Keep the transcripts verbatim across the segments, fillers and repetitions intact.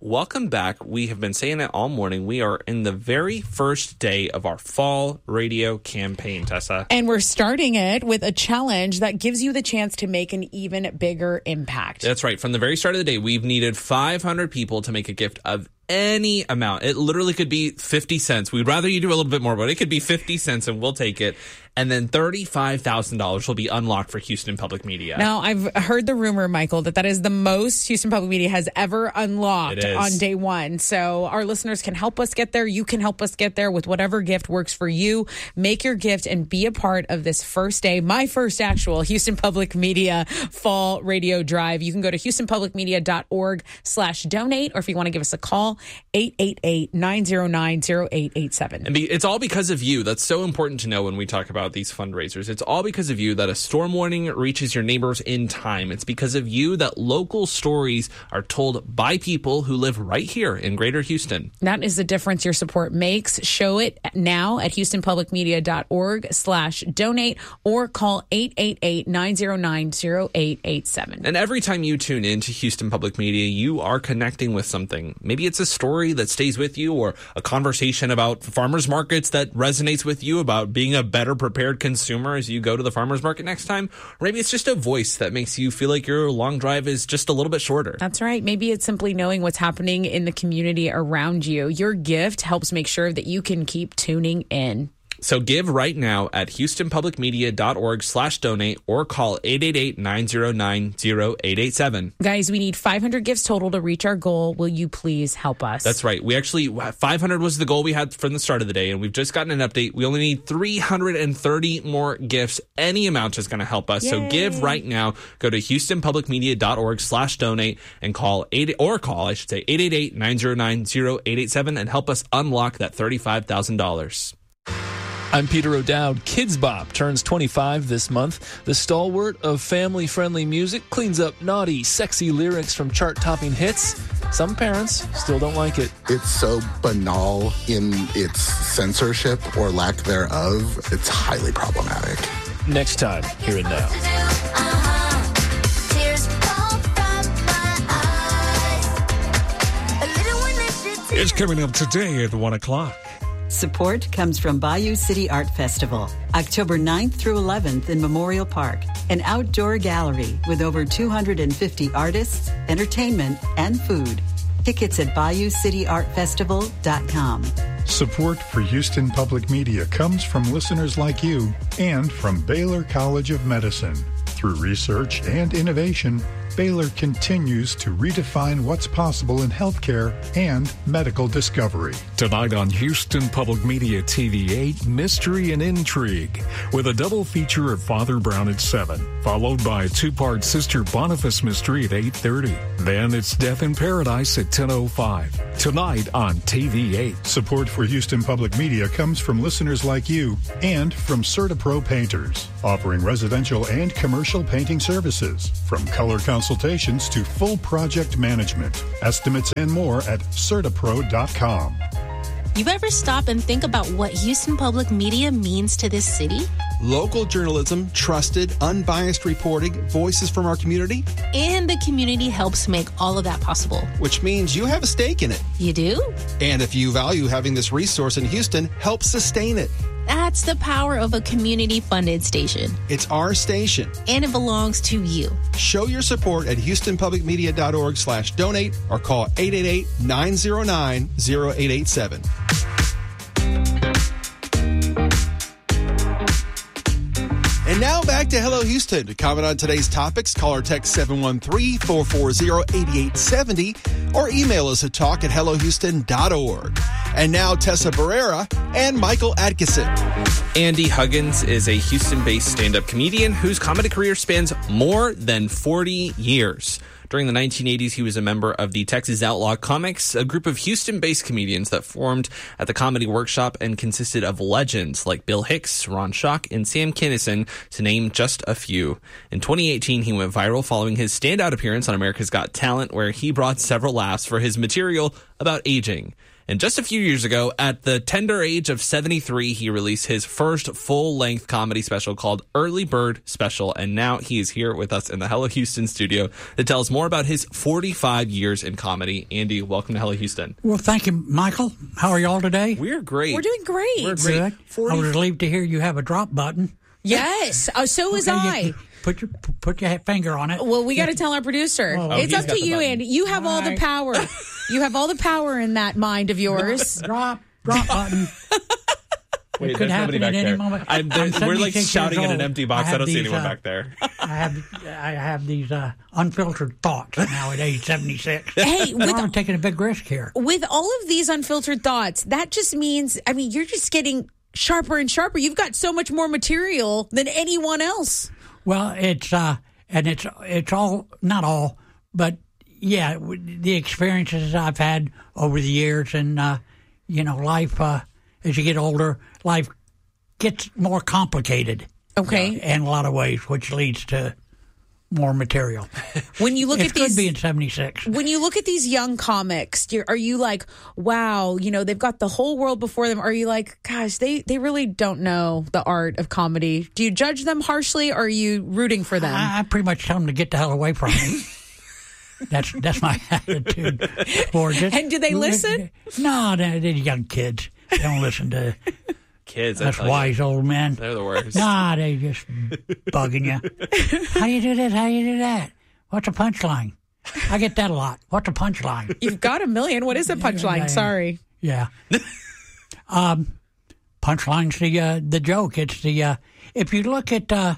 welcome back. We have been saying it all morning. We are in the very first day of our fall radio campaign, Tessa. And we're starting it with a challenge that gives you the chance to make an even bigger impact. That's right. From the very start of the day, we've needed five hundred people to make a gift of any amount. It literally could be fifty cents. We'd rather you do a little bit more, but it could be fifty cents and we'll take it. And then thirty-five thousand dollars will be unlocked for Houston Public Media. Now, I've heard the rumor, Michael, that that is the most Houston Public Media has ever unlocked on day one. So our listeners can help us get there. You can help us get there with whatever gift works for you. Make your gift and be a part of this first day, my first actual Houston Public Media Fall Radio Drive. You can go to houstonpublicmedia.org slash donate, or if you want to give us a call, eight eight eight, nine zero nine, zero eight eight seven. And be, it's all because of you. That's so important to know when we talk about these fundraisers. It's all because of you that a storm warning reaches your neighbors in time. It's because of you that local stories are told by people who live right here in Greater Houston. That is the difference your support makes. Show it now at houstonpublicmedia.org slash donate or call eight eight eight, nine zero nine, zero eight eight seven. And every time you tune in to Houston Public Media, you are connecting with something. Maybe it's a story that stays with you, or a conversation about farmers markets that resonates with you, about being a better prepared consumer as you go to the farmers market next time. Or maybe it's just a voice that makes you feel like your long drive is just a little bit shorter. That's right. Maybe it's simply knowing what's happening in the community around you. Your gift helps make sure that you can keep tuning in. So give right now at houstonpublicmedia.org slash donate or call eight eight eight, nine zero nine, zero eight eight seven. Guys, we need five hundred gifts total to reach our goal. Will you please help us? That's right. We actually, five hundred was the goal we had from the start of the day, and we've just gotten an update. We only need three hundred thirty more gifts. Any amount is going to help us. Yay. So give right now. Go to houstonpublicmedia.org slash donate and call eight or call, I should say, eight eight eight, nine zero nine, zero eight eight seven and help us unlock that thirty-five thousand dollars. I'm Peter O'Dowd. Kids Bop turns twenty-five this month. The stalwart of family-friendly music cleans up naughty, sexy lyrics from chart-topping hits. Some parents still don't like it. It's so banal in its censorship or lack thereof. It's highly problematic. Next time, hear it now. It's coming up today at one o'clock. Support comes from Bayou City Art Festival, October ninth through eleventh in Memorial Park, an outdoor gallery with over two hundred fifty artists, entertainment, and food. Tickets at bayou city art festival dot com. Support for Houston Public Media comes from listeners like you and from Baylor College of Medicine. Through research and innovation, Baylor continues to redefine what's possible in healthcare and medical discovery. Tonight on Houston Public Media T V eight, Mystery and Intrigue, with a double feature of Father Brown at seven, followed by a two-part Sister Boniface mystery at eight thirty. Then it's Death in Paradise at ten oh five. Tonight on T V eight. Support for Houston Public Media comes from listeners like you and from CertaPro Painters, offering residential and commercial painting services, from color consultations to full project management. Estimates and more at certapro dot com. You ever stop and think about what Houston Public Media means to this city? Local journalism, trusted, unbiased reporting, voices from our community. And the community helps make all of that possible. Which means you have a stake in it. You do? And if you value having this resource in Houston, help sustain it. That's the power of a community-funded station. It's our station. And it belongs to you. Show your support at houstonpublicmedia.org slash donate or call eight eight eight, nine zero nine, zero eight eight seven. And now back to Hello Houston. To comment on today's topics, call or text seven one three, four four zero, eight eight seven zero or email us at talk at hello houston dot org. And now Tessa Barrera and Michael Atkinson. Andy Huggins is a Houston-based stand-up comedian whose comedy career spans more than forty years. During the nineteen eighties, he was a member of the Texas Outlaw Comics, a group of Houston-based comedians that formed at the Comedy Workshop and consisted of legends like Bill Hicks, Ron Schock, and Sam Kinison, to name just a few. In twenty eighteen, he went viral following his standout appearance on America's Got Talent, where he brought several laughs for his material about aging. And just a few years ago, at the tender age of seventy-three, he released his first full-length comedy special called Early Bird Special. And now he is here with us in the Hello Houston studio to tell us more about his forty-five years in comedy. Andy, welcome to Hello Houston. Well, thank you, Michael. How are y'all today? We're great. We're doing great. We're great. I was relieved to hear you have a drop button. Yes, uh, so was Okay, I. you- Put your put your finger on it. Well, we got to tell our producer. Oh, it's he's up got to the you, button. Andy. You have all, All the right. power. You have all the power in that mind of yours. Drop drop button. Wait, could there's happen nobody at back any there. moment. I'm, there- I'm we're like seventy-six shouting years at an old. empty box. I I, have don't see these, anyone uh, back there. I have I have these uh, unfiltered thoughts now at age seventy-six. Hey, with, I'm taking a big risk here. with all of these unfiltered thoughts, that just means, I mean, you're just getting sharper and sharper. You've got so much more material than anyone else. Well, it's uh, and it's it's all not all, but yeah, w- the experiences I've had over the years, and uh, you know, life uh, as you get older, life gets more complicated. Okay. In a lot of ways, which leads to more material. When you look It's at good these, being seventy-six. when you look at these young comics, you're, are you like, wow, you know, they've got the whole world before them? Are you like, gosh, they, they really don't know the art of comedy? Do you judge them harshly, or are you rooting for them? I, I pretty much tell them to get the hell away from me. That's that's my attitude towards it. And do they listen? No, they're, they're young kids. They don't listen to Kids, I us tell you, wise old men. they're the worst. Nah, they just bugging you. How do you do this? How do you do that? What's a punchline? I get that a lot. What's a punchline? You've got a million. What is a punchline? yeah. Sorry. Yeah. um, punchline's the uh, the joke. It's the uh, if you look at uh,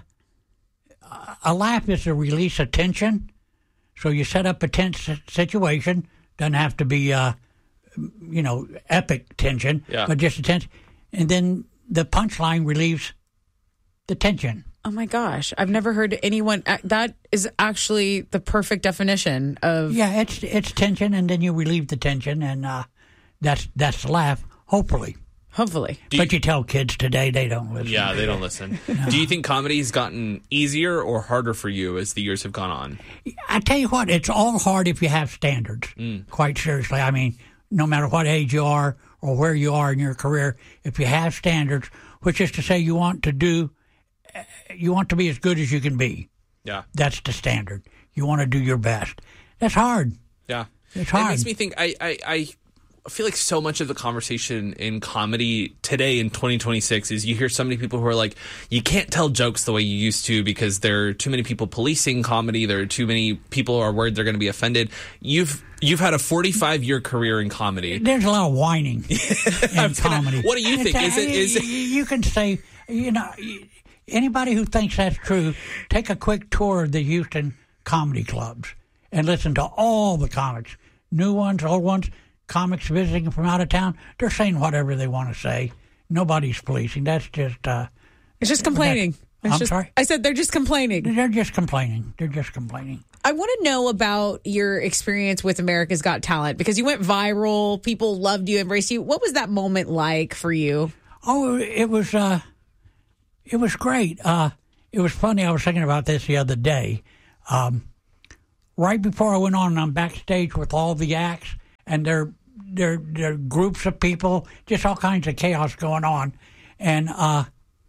a laugh is a release of tension. So you set up a tense situation. Doesn't have to be uh, you know epic tension, Yeah. but just a tense. And then the punchline relieves the tension. Oh my gosh, I've never heard anyone. That is actually the perfect definition of. Yeah, it's it's tension, and then you relieve the tension, and uh, that's that's the laugh. Hopefully, Hopefully. Do but you tell kids today they don't listen. Yeah, they don't listen. Do you think comedy has gotten easier or harder for you as the years have gone on? I tell you what, it's all hard if you have standards. Quite seriously, I mean, no matter what age you are or where you are in your career, if you have standards, which is to say, you want to do, you want to be as good as you can be. Yeah. That's the standard. You want to do your best. That's hard. Yeah. It's It hard. makes me think, I, I, I feel like so much of the conversation in comedy today in twenty twenty-six is you hear so many people who are like, you can't tell jokes the way you used to because there are too many people policing comedy. There are too many people who are worried they're going to be offended. You've you've had a forty-five year career in comedy. There's a lot of whining in comedy. What do you think? It's, Is it- uh, is it- You can say, you know, anybody who thinks that's true, take a quick tour of the Houston comedy clubs and listen to all the comics, new ones, old ones, comics visiting from out of town. They're saying whatever they want to say. Nobody's policing. That's just... Uh, It's just complaining. It's I'm just, sorry? I said they're just complaining. They're just complaining. They're just complaining. I want to know about your experience with America's Got Talent because you went viral. People loved you, embraced you. What was that moment like for you? Oh, it was uh, it was great. Uh, it was funny. I was thinking about this the other day. Um, right before I went on, I'm backstage with all the acts, and they're they're, they're groups of people, just all kinds of chaos going on. And uh,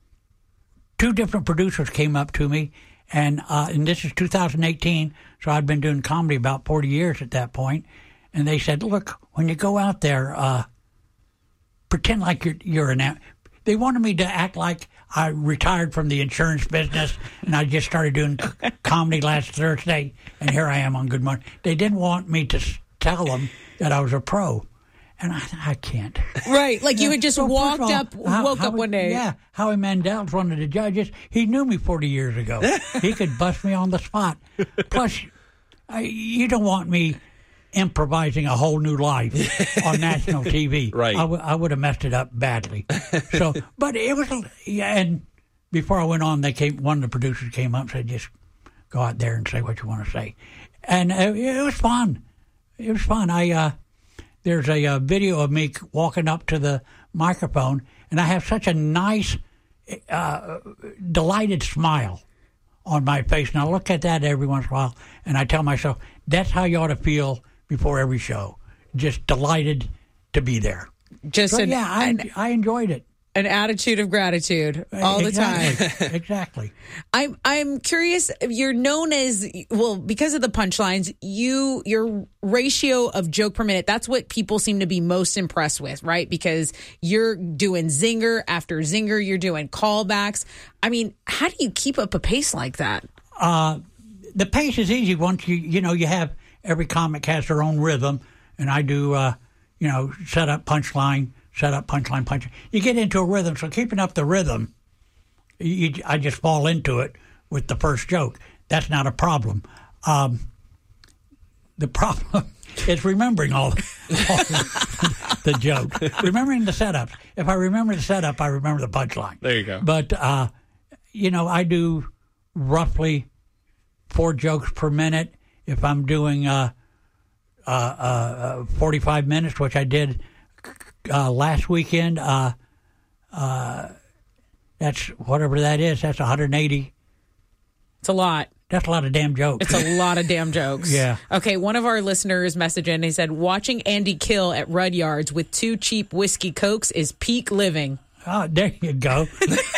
two different producers came up to me, and uh, and this is two thousand eighteen, so I'd been doing comedy about forty years at that point. And they said, "Look, when you go out there, uh, pretend like you're you're an." A-. They wanted me to act like I retired from the insurance business and I just started doing c- comedy last Thursday, and here I am on Good Morning. They didn't want me to s- tell them that I was a pro, and I, I can't. Right, like you had just Well, first walked of all, up, how- woke how- up one day. Yeah, Howie Mandel's one of the judges. He knew me forty years ago. He could bust me on the spot. Plus, I, you don't want me improvising a whole new life on national T V. Right. I, w- I would have messed it up badly. So, but it was, yeah, and before I went on, they came. One of the producers came up and said, "Just go out there and say what you want to say," and uh, it was fun. It was fun. I uh, there's a, uh video of me walking up to the microphone, and I have such a nice, uh, delighted smile on my face, and I look at that every once in a while, and I tell myself, that's how you ought to feel before every show. Just delighted to be there. Just so, an, yeah, I, an, I enjoyed it. An attitude of gratitude all exactly. the time. Exactly. I'm I'm curious. You're known as, well, because of the punchlines, you your ratio of joke per minute, that's what people seem to be most impressed with, right? Because you're doing zinger after zinger, you're doing callbacks. I mean, how do you keep up a pace like that? Uh, the pace is easy once you you know you have every comic has their own rhythm, and I do uh, you know set up punchline. Set up, punchline, punchline. You get into a rhythm, so keeping up the rhythm, you, I just fall into it with the first joke. That's not a problem. Um, the problem is remembering all, all the, the joke, remembering the setups. If I remember the setup, I remember the punchline. There you go. But, uh, you know, I do roughly four jokes per minute. If I'm doing uh, uh, uh, forty-five minutes, which I did Uh, last weekend, uh, uh, that's whatever that is. That's one hundred eighty. It's a lot. That's a lot of damn jokes. It's a lot of damn jokes. Yeah. Okay, one of our listeners messaged in. He said, watching Andy kill at Rudyard's with two cheap whiskey cokes is peak living. Oh, there you go.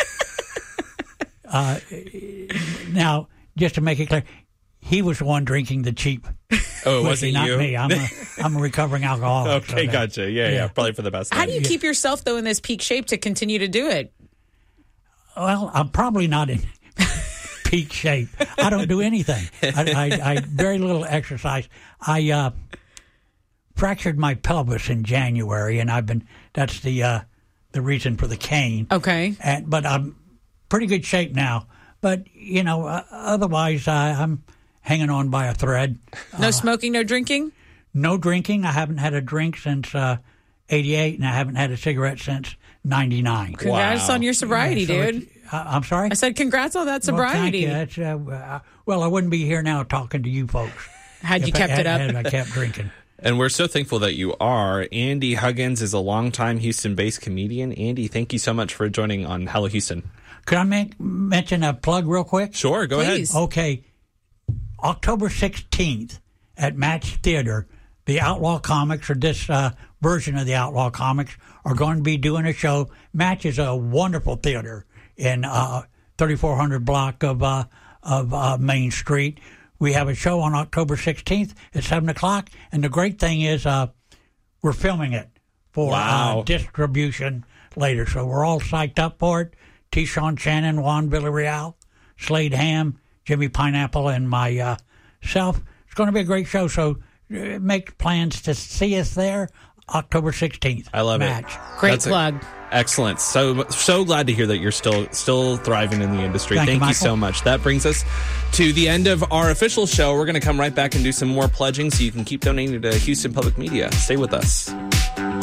uh, now, just to make it clear, he was the one drinking the cheap. Oh, it whiskey, wasn't not you? me. I'm a, I'm a recovering alcoholic. Okay, so gotcha. Yeah, yeah, yeah, probably for the best. How do you keep yourself, though, in this peak shape to continue to do it? Well, I'm probably not in peak shape. I don't do anything. I, I, I very little exercise. I uh, fractured my pelvis in January, and I've been. That's the uh, the reason for the cane. Okay. And but I'm pretty good shape now. But you know, uh, otherwise I, I'm hanging on by a thread. No uh, smoking, no drinking? No drinking. I haven't had a drink since uh, eighty-eight, and I haven't had a cigarette since ninety-nine. Congrats wow. on your sobriety, yeah, so dude. Uh, I'm sorry? I said congrats on that sobriety. Well, thank you. That's, uh, well, I wouldn't be here now talking to you folks. Had you kept I, it up? Had I kept drinking. And we're so thankful that you are. Andy Huggins is a longtime Houston-based comedian. Andy, thank you so much for joining on Hello Houston. Could I make, mention a plug real quick? Sure, go Please. ahead. Okay. October sixteenth at Match Theater, the Outlaw Comics, or this uh, version of the Outlaw Comics, are going to be doing a show. Match is a wonderful theater in uh, thirty-four hundred block of uh, of uh, Main Street. We have a show on October sixteenth at seven o'clock, and the great thing is uh, we're filming it for wow. uh, distribution later. So we're all psyched up for it. T. Sean Shannon, Juan Villarreal, Slade Ham, Jimmy Pineapple, and myself. It's going to be a great show, so uh, make plans to see us there October sixteenth. I love match. it. Great That's plug. A, excellent. So so glad to hear that you're still still thriving in the industry. Thank, Thank you, you so much. That brings us to the end of our official show. We're going to come right back and do some more pledging so you can keep donating to Houston Public Media. Stay with us.